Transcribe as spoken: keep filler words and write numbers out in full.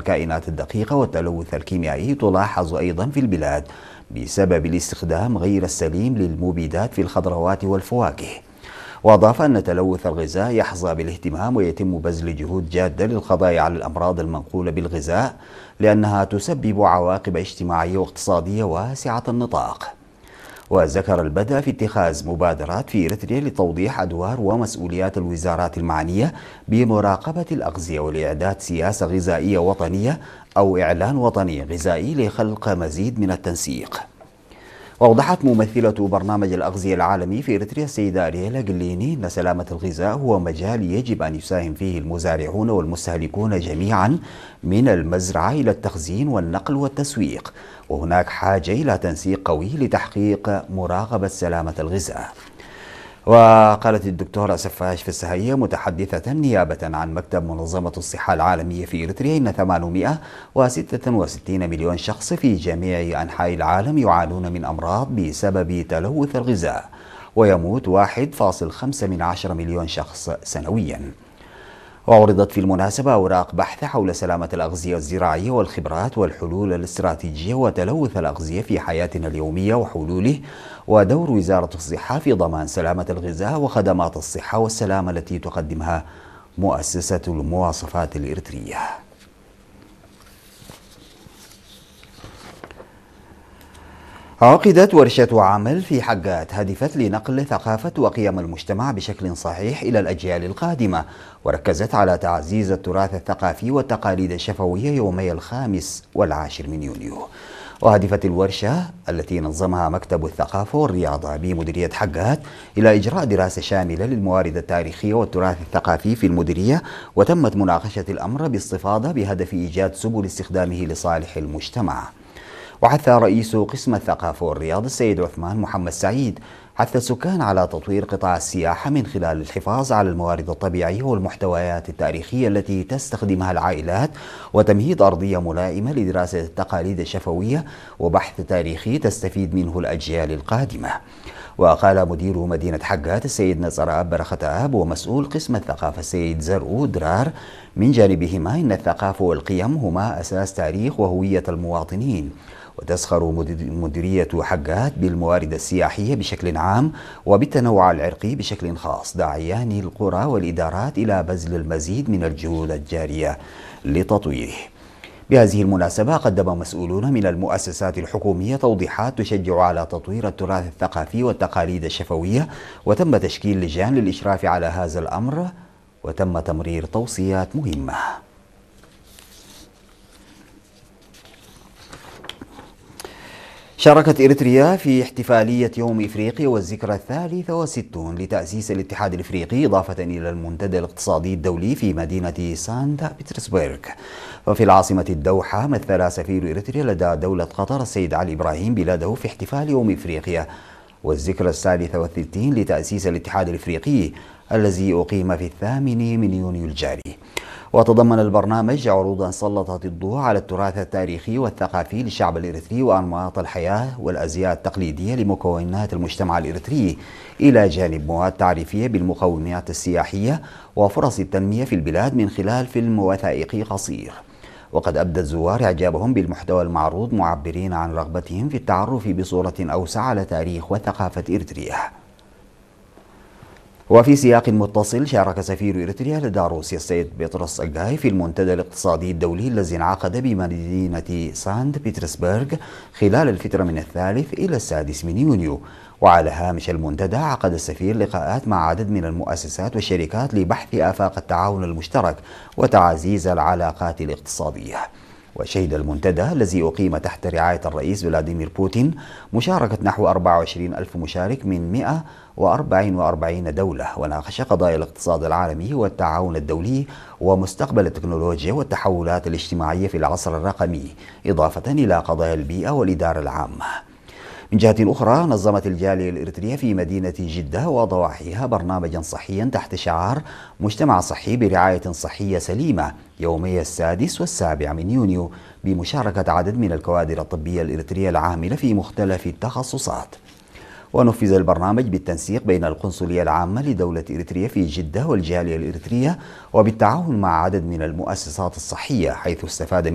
الكائنات الدقيقة والتلوث الكيميائي تلاحظ أيضا في البلاد بسبب الاستخدام غير السليم للمبيدات في الخضروات والفواكه. وأضاف أن تلوث الغذاء يحظى بالاهتمام ويتم بذل جهود جادة للقضاء على الأمراض المنقولة بالغذاء لأنها تسبب عواقب اجتماعية واقتصادية واسعة النطاق. وذكر البدء في اتخاذ مبادرات في إريتريا لتوضيح أدوار ومسؤوليات الوزارات المعنية بمراقبة الأغذية والإعداد سياسة غذائية وطنية أو إعلان وطني غذائي لخلق مزيد من التنسيق. وأوضحت ممثلة برنامج الأغذية العالمي في إريتريا السيدة أرييلا جليني أن سلامة الغذاء هو مجال يجب أن يساهم فيه المزارعون والمستهلكون جميعا من المزرعة إلى التخزين والنقل والتسويق، وهناك حاجة إلى تنسيق قوي لتحقيق مراقبة سلامة الغذاء. وقالت الدكتورة سفاش في السهية متحدثة نيابة عن مكتب منظمة الصحة العالمية في إريتريا إن ثمانمائة وستة وستين مليون شخص في جميع أنحاء العالم يعانون من أمراض بسبب تلوث الغذاء، ويموت واحد فاصل خمسة من عشرة مليون شخص سنويا. وعرضت في المناسبة أوراق بحث حول سلامة الأغذية الزراعية والخبرات والحلول الاستراتيجية وتلوث الأغذية في حياتنا اليومية وحلوله، ودور وزارة الصحة في ضمان سلامة الغذاء وخدمات الصحة والسلامة التي تقدمها مؤسسة المواصفات الإريترية. عقدت ورشة عمل في حقات هدفت لنقل ثقافة وقيم المجتمع بشكل صحيح إلى الأجيال القادمة، وركزت على تعزيز التراث الثقافي والتقاليد الشفوية يومي الخامس والعاشر من يونيو. وهدفت الورشة التي نظمها مكتب الثقافة والرياضة بمديرية حقات إلى إجراء دراسة شاملة للموارد التاريخية والتراث الثقافي في المديرية، وتمت مناقشة الأمر باستفاضة بهدف إيجاد سبل استخدامه لصالح المجتمع. وحث رئيس قسم الثقافة والرياضة السيد عثمان محمد سعيد حث السكان على تطوير قطاع السياحة من خلال الحفاظ على الموارد الطبيعية والمحتويات التاريخية التي تستخدمها العائلات، وتمهيد أرضية ملائمة لدراسة التقاليد الشفوية وبحث تاريخي تستفيد منه الأجيال القادمة. وقال مدير مدينة حقات السيد نصر أب برخة أب ومسؤول قسم الثقافة السيد زرعو درار من جانبهما إن الثقافة والقيم هما أساس تاريخ وهوية المواطنين، وتسخر مديرية حقات بالموارد السياحية بشكل عام وبالتنوع العرقي بشكل خاص، داعيان القرى والإدارات إلى بذل المزيد من الجهود الجارية لتطويره. بهذه المناسبة قدم مسؤولون من المؤسسات الحكومية توضيحات تشجع على تطوير التراث الثقافي والتقاليد الشفوية، وتم تشكيل لجان للإشراف على هذا الأمر، وتم تمرير توصيات مهمة. شاركت إريتريا في احتفالية يوم إفريقيا والذكرى الثالثة والستون لتأسيس الاتحاد الإفريقي، إضافة إلى المنتدى الاقتصادي الدولي في مدينة سانت بطرسبرغ. وفي العاصمة الدوحة مثل سفير إريتريا لدى دولة قطر السيد علي إبراهيم بلاده في احتفال يوم إفريقيا والذكرى الثالثة والستين لتأسيس الاتحاد الإفريقي الذي أقيم في الثامن من يونيو الجاري. وتضمن البرنامج عروضا سلطت الضوء على التراث التاريخي والثقافي للشعب الإريتري وأنماط الحياة والأزياء التقليدية لمكونات المجتمع الإريتري، إلى جانب مواد تعريفية بالمقومات السياحية وفرص التنمية في البلاد من خلال فيلم وثائقي قصير. وقد أبدى الزوار إعجابهم بالمحتوى المعروض، معبرين عن رغبتهم في التعرف بصورة أوسع على تاريخ وثقافة إريتريا. وفي سياق متصل شارك سفير إريتريا لدى روسيا السيد بطرس أجاي في المنتدى الاقتصادي الدولي الذي انعقد بمدينة سانت بطرسبرغ خلال الفترة من الثالث إلى السادس من يونيو. وعلى هامش المنتدى عقد السفير لقاءات مع عدد من المؤسسات والشركات لبحث آفاق التعاون المشترك وتعزيز العلاقات الاقتصادية. وشهد المنتدى الذي أقيم تحت رعاية الرئيس فلاديمير بوتين مشاركة نحو أربعة وعشرين ألف مشارك من مئة وأربعة وأربعين دولة، وناقش قضايا الاقتصاد العالمي والتعاون الدولي ومستقبل التكنولوجيا والتحولات الاجتماعية في العصر الرقمي، إضافة إلى قضايا البيئة والإدارة العامة. من جهة أخرى نظمت الجالية الإريترية في مدينة جدة وضواحيها برنامجا صحيا تحت شعار مجتمع صحي برعاية صحية سليمة يومي السادس والسابع من يونيو، بمشاركة عدد من الكوادر الطبية الإريترية العاملة في مختلف التخصصات. ونفذ البرنامج بالتنسيق بين القنصلية العامة لدولة إريتريا في جدة والجالية الإريترية، وبالتعاون مع عدد من المؤسسات الصحية، حيث استفاد